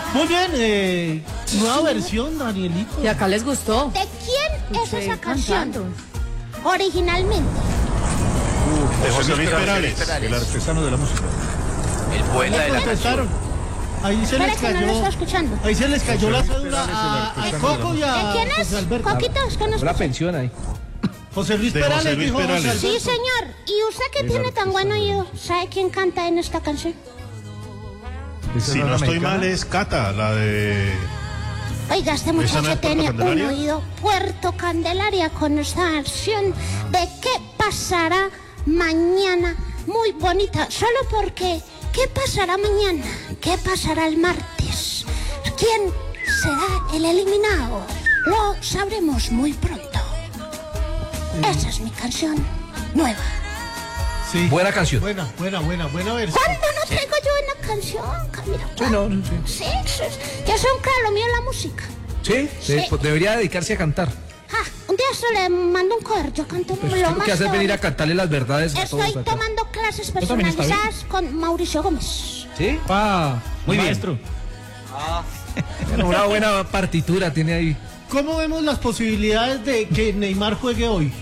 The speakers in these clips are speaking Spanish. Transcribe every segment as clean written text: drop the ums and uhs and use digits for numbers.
Muy bien, nueva versión, Danielito. Y acá les gustó. ¿De quién es esa canción? Cantando. Originalmente. De José Luis Perales, el artesano de la música. el poeta de la canción. Contestaron. Ahí se les Espera que no lo cayó. estoy escuchando. Ahí se les cayó la José Luis cédula Perales, a el Coco y a ¿De quién José es? Alberto. Coquito, es que no La escucho. pensión ahí. José Luis De José Perales Luis dijo José Perales. Alberto. Sí, señor. ¿Y usted que tiene tan buen oído? ¿Sabe quién canta en esta canción? Si no estoy mal, es Cata, la de... Oiga, este ¿Esa no muchacho es Puerto tiene un Candelaria? oído Puerto Candelaria con esta versión de qué pasará mañana. Muy bonita, solo porque ¿qué pasará mañana? ¿Qué pasará el martes? ¿Quién será el eliminado? Lo sabremos muy pronto. Esa es mi canción nueva. Sí. Buena canción. Buena versión. ¿Cuándo no traigo yo una canción, Camilo? Sí, no, sí. Sí, ya son claro lo mío la música. Sí, Sí. debería dedicarse a cantar. Un día se le mando un cover, yo canto Pues lo tengo más que hacer venir a teórico. cantarle las verdades a todos Estoy acá. tomando clases también está personalizadas con Mauricio Gómez. ¿Sí? Muy bien. Maestro. Bueno, una buena partitura tiene ahí. ¿Cómo vemos las posibilidades de que Neymar juegue hoy?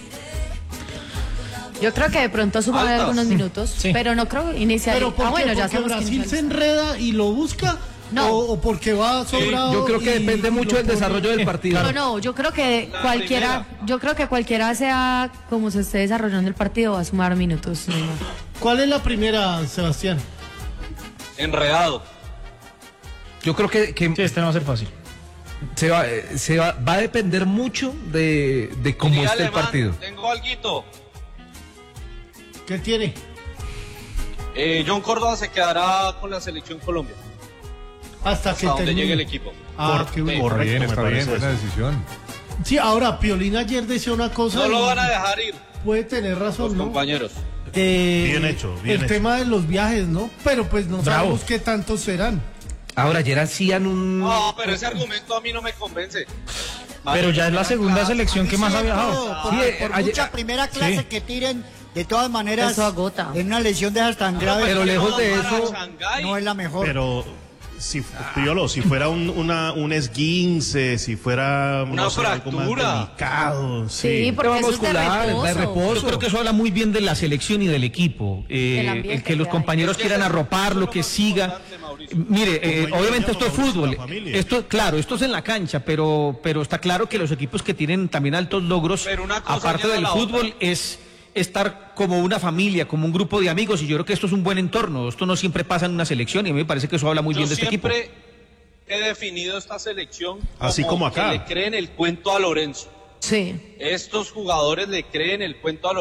Yo creo que de pronto suma Altas. algunos minutos, Sí. pero no creo iniciar. ¿Pero por qué? bueno, ya ¿Porque sabemos Brasil quién se es. enreda y lo busca? No. ¿O porque va sobrado? Yo creo que y depende mucho lo del pone? desarrollo del partido. No, yo creo que cualquiera sea como se esté desarrollando el partido va a sumar minutos. Neymar. ¿Cuál es la primera, Sebastián? Enredado. Yo creo que Sí, este no va a ser fácil. va a depender mucho de cómo Liga esté el Alemán, partido. Tengo alguito. ¿Qué tiene? John Córdoba se quedará con la selección Colombia. Hasta Hasta que donde termine. llegue el equipo. Qué bueno. Correcto, me está bien, parece buena eso. decisión. Sí, ahora, Piolín ayer decía una cosa No lo y van a dejar ir puede tener los razón, ¿no? compañeros. Bien hecho, bien el hecho. tema de los viajes, ¿no? Pero pues no Bravo. sabemos qué tantos serán. Ahora, ayer hacían un... No, pero ese argumento a mí no me convence. Pero ya es la segunda selección que más ha viajado. Por, Sí, por ayer- mucha primera clase sí. que tiren, de todas maneras, Eso agota. en una lesión de esas tan graves, pero lejos de Vamos para eso- Shanghái. no es la mejor. Pero, si fuera un esguince, si fuera Una no sé, algo más fractura. delicado, Sí, sí. porque eso es de muscular, reposo. de reposo. Yo creo que eso habla muy bien de la selección y del equipo. Del ambiente El que los que hay. compañeros quieran arroparlo, que siga. Mire, Como obviamente ella esto es llama fútbol. la familia. Esto es en la cancha, pero está claro que los equipos que tienen también altos logros, Pero una cosa aparte lleva a del la fútbol, otra. es estar como una familia, como un grupo de amigos, y yo creo que esto es un buen entorno. Esto no siempre pasa en una selección, y a mí me parece que eso habla muy Yo bien de este equipo. siempre he definido esta selección Así como acá. que le creen el cuento a Lorenzo. Sí. Estos jugadores le creen el cuento a Lorenzo.